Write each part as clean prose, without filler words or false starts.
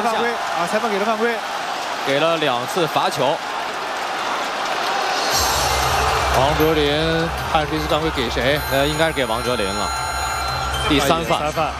犯规啊！裁判给了犯规， 给了2次罚球。 王哲林看这次犯规给谁？ 应该是给王哲林了。第3犯。 3犯。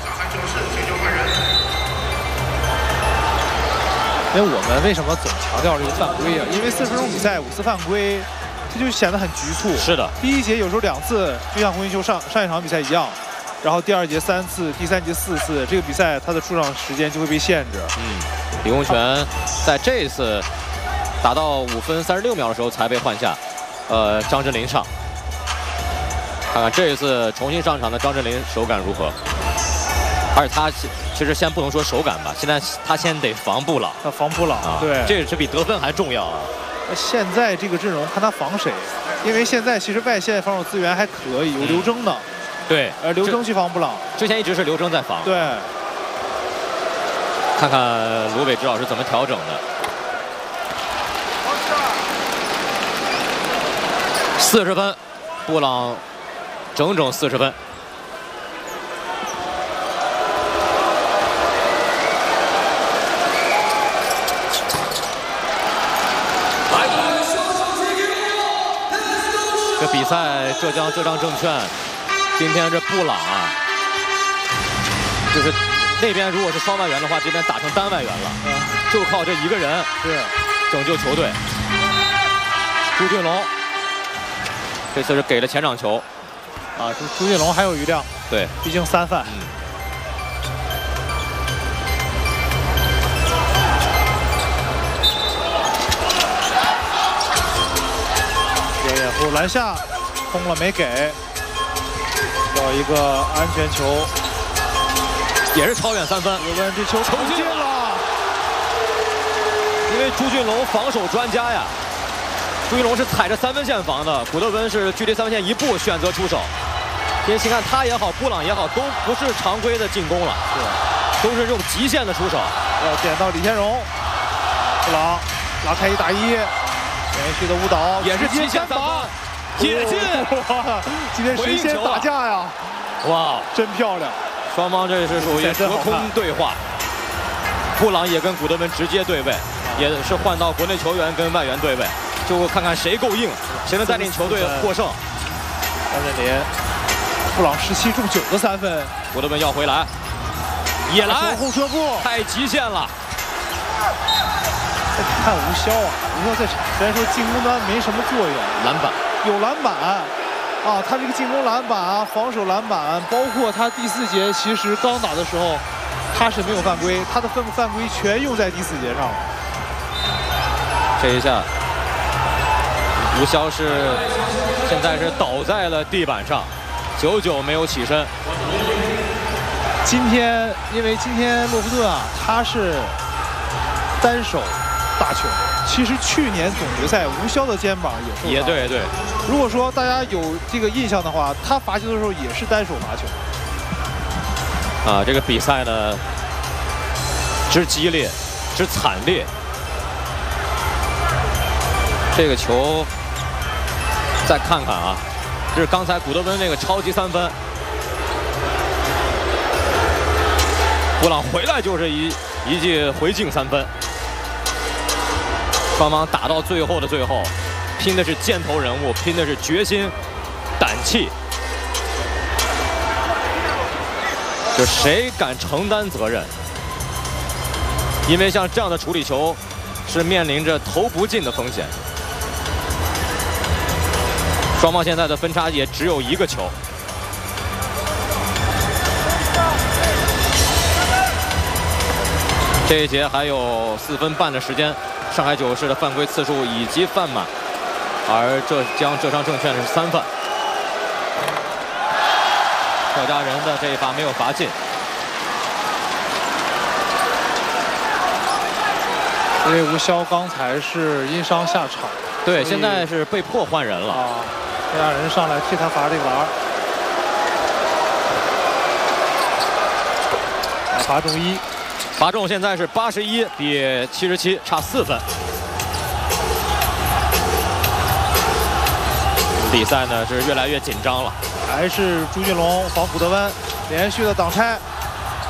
因为我们为什么总强调这个犯规啊？因为40分钟比赛5次犯规，这就显得很局促。 是的， 第1节有时候2次，就像洪云秋上一场比赛一样，然后第2节3次，第3节4次，这个比赛他的出场时间就会被限制。 李洪权在这一次打到5分36秒的时候才被换下，张镇麟上。看看这一次重新上场的张镇麟手感如何？而且他其实先不能说手感吧，现在他先得防布朗。 他防布朗，对， 这比得分还重要啊。 现在这个阵容看他防谁，因为现在其实外线防守资源还可以，有刘铮的。 对， 刘铮去防布朗， 之前一直是刘铮在防。 对， 看看卢伟指导是怎么调整的。40分，布朗整整40分。这比赛，浙江证券今天这布朗啊，就是那边如果是双外援的话，这边打成单外援了，就靠这一个人是拯救球队。朱俊龙这次是给了前场球， 啊，朱俊龙还有余量， 对， 毕竟3犯。掩护篮下，空了没给，要一个安全球， 也是超远3分。 古德温这球投进了， 因为朱俊龙防守专家呀，朱俊龙是踩着3分线防的，古德温是距离3分线1步选择出手。因为请看他也好，布朗也好，都不是常规的进攻了，都是这种极限的出手。 要点到李天荣，布朗拉开1打1。连续的误导， 也是极限3分，铁进！ 哇，今天谁先打架呀？ 哇， 真漂亮！ 双方这是属于隔空对话，布朗也跟古德温直接对位，也是换到国内球员跟外援对位，就看看谁够硬，谁能带领球队获胜。 张镇麟，布朗17中9个3分， 古德温要回来，也来后撤步， 太极限了。 看吴骁啊，吴骁在场虽然说进攻端没什么作用， 篮板有篮板啊，他这个进攻篮板啊，防守篮板，包括他第4节其实刚打的时候，他是没有犯规，他的犯规全用在第4节上了。 这一下，吴骁是现在是倒在了地板上，久久没有起身。 因为今天洛夫顿啊，他是单手打球，其实去年总决赛吴骁的肩膀也受伤。 对。 如果说大家有这个印象的话，他罚球的时候也是单手罚球。 啊，这个比赛呢，之激烈，之惨烈。这个球，再看看啊，这是刚才古德温那个超级3分，布朗回来就是一记回敬3分。双方打到最后的最后，拼的是箭头人物，拼的是决心、胆气，就谁敢承担责任？因为像这样的处理球，是面临着投不进的风险。双方现在的分差也只有1个球。这一节还有4分半的时间。上海九市的犯规次数以及犯满，而浙江证券是3犯。客家人的这一罚没有罚进， 因为吴骁刚才是因伤下场， 对，现在是被迫换人了。 客家人上来替他罚这个篮，罚中1。 罚中现在是81比77，差4分。比赛呢是越来越紧张了。 还是朱俊龙防古德温，连续的挡拆，